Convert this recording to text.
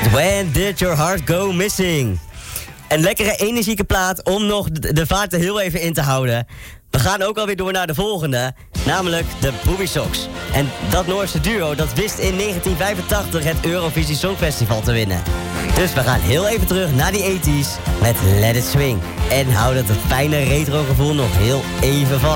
When Did Your Heart Go Missing? Een lekkere energieke plaat om nog de vaart er heel even in te houden. We gaan ook alweer door naar de volgende, namelijk de Booby Socks. En dat Noorse duo dat wist in 1985 het Eurovisie Songfestival te winnen. Dus we gaan heel even terug naar die 80's met Let It Swing. En hou dat fijne retro gevoel nog heel even vast.